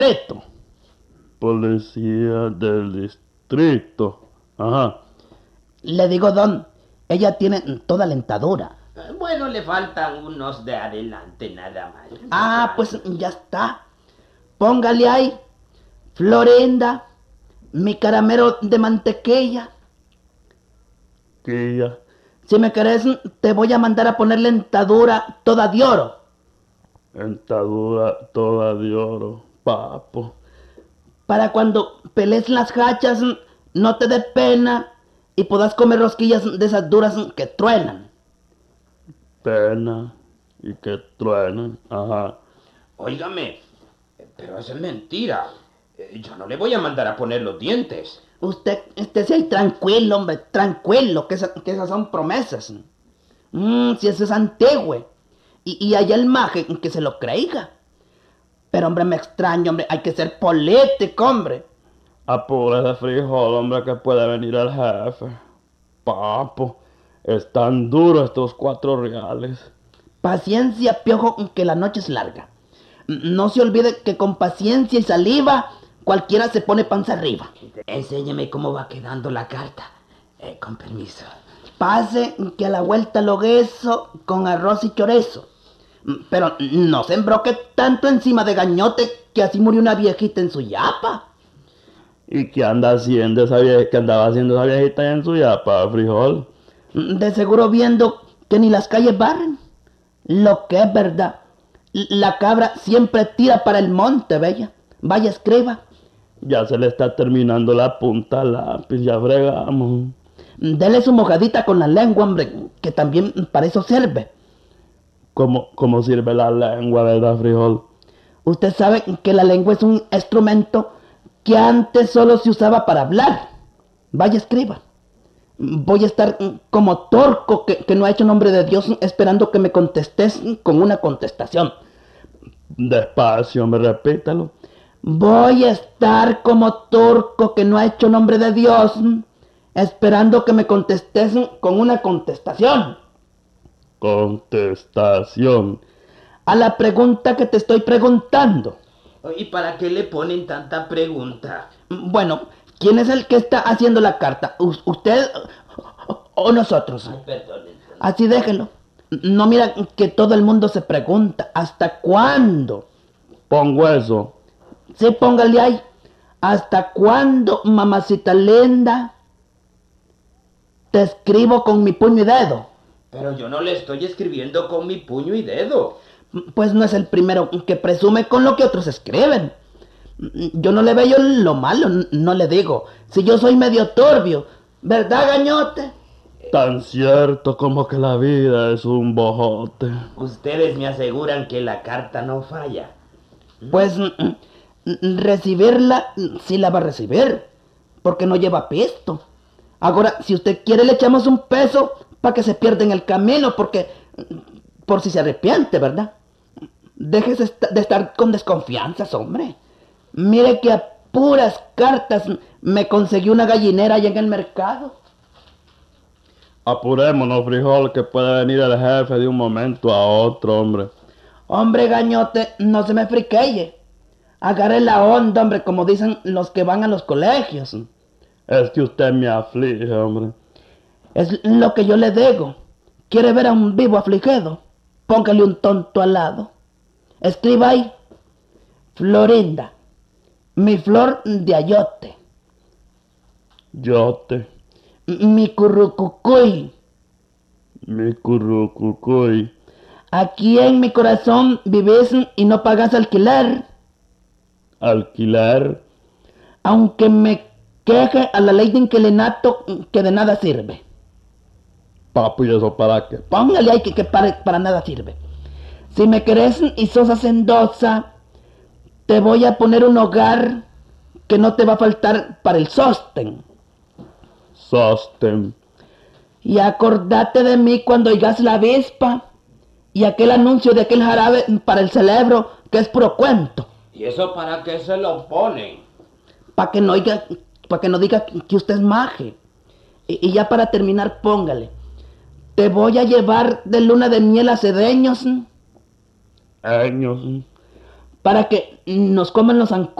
distrito. Policía del distrito. Ajá. Le digo, don, ella tiene toda la dentadura. Bueno, le faltan unos de adelante nada más. Ah, pues ya está. Póngale ahí, Florinda, mi caramelo de mantequilla. Quilla. Si me querés, te voy a mandar a poner la dentadura toda de oro. Dentadura toda de oro. Papo. Para cuando pelees las hachas, no te dé pena y puedas comer rosquillas de esas duras que truenan. Pena. Y que truenan. Ajá. Óigame, pero eso es mentira. Yo no le voy a mandar a poner los dientes. Usted esté ahí tranquilo, hombre, tranquilo, que esas son promesas. Si eso es antiguo. Y hay el maje que se lo creiga. Pero, hombre, me extraño, hombre, hay que ser político, hombre. Apúrese, frijol, hombre, que puede venir el jefe. Papo. Están duros estos 4 reales. Paciencia, piojo, que la noche es larga. No se olvide que con paciencia y saliva, cualquiera se pone panza arriba. Enséñeme cómo va quedando la carta. Con permiso. Pase que a la vuelta lo gueso con arroz y chorizo. Pero no se embroque tanto encima de gañote que así murió una viejita en su yapa. ¿Y qué anda haciendo esa vieja, qué andaba haciendo esa viejita allá en su yapa, frijol? De seguro viendo que ni las calles barren. Lo que es verdad, la cabra siempre tira para el monte, bella. Vaya, escriba. Ya se le está terminando la punta al lápiz, ya fregamos. Dele su mojadita con la lengua, hombre, que también para eso sirve. ¿Cómo sirve la lengua, verdad, frijol? Usted sabe que la lengua es un instrumento que antes solo se usaba para hablar. Vaya, escriba. Voy a estar como torco que no ha hecho nombre de Dios esperando que me contestes con una contestación. Despacio, me repítalo. Voy a estar como torco que no ha hecho nombre de Dios esperando que me contestes con una contestación. Contestación. A la pregunta que te estoy preguntando. ¿Y para qué le ponen tanta pregunta? Bueno, ¿quién es el que está haciendo la carta? ¿Usted o nosotros? Ay, perdónenme. Así déjelo. No mira que todo el mundo se pregunta, ¿hasta cuándo? Pongo eso. Sí, póngale ahí. ¿Hasta cuándo, mamacita linda? Te escribo con mi puño y dedo. Pero yo no le estoy escribiendo con mi puño y dedo. Pues no es el primero que presume con lo que otros escriben. Yo no le veo lo malo, no le digo. Si yo soy medio turbio, ¿verdad, gañote? Tan cierto como que la vida es un bojote. Ustedes me aseguran que la carta no falla. Pues recibirla sí la va a recibir, porque no lleva pisto. Ahora, si usted quiere, le echamos un peso para que se pierda en el camino, porque por si se arrepiente, ¿verdad? Déjese de estar con desconfianzas, hombre. Mire que a puras cartas me conseguí una gallinera allá en el mercado. Apurémonos, frijol, que puede venir el jefe de un momento a otro, hombre. Hombre, gañote, no se me friqueye. Agarre la onda, hombre, como dicen los que van a los colegios. Es que usted me aflige, hombre. Es lo que yo le digo. ¿Quiere ver a un vivo afligido? Póngale un tonto al lado. Escriba ahí. Florinda, mi flor de ayote. Yote. Mi currucucuy. Mi currucucuy. Aquí en mi corazón vivís y no pagas alquiler. Alquiler. Aunque me queje a la ley de inquilinato que de nada sirve. Papo, ¿y eso para qué? Póngale ahí que para nada sirve. Si me querés y sos hacendosa, te voy a poner un hogar que no te va a faltar para el sostén. Sostén. Y acordate de mí cuando oigas la avispa y aquel anuncio de aquel jarabe para el cerebro que es puro cuento. ¿Y eso para qué se lo ponen? Para que no diga que usted es maje. Y ya para terminar, póngale. Te voy a llevar de luna de miel a Cedeños. Años. para que nos coman los zancudos.